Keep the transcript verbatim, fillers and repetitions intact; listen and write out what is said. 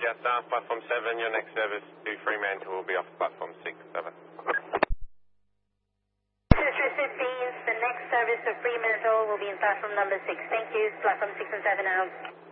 Roger, start platform seven, your next service to Fremantle will be off platform six, seven. The next service to Fremantle will be in platform number six. Thank you. Platform six and seven out.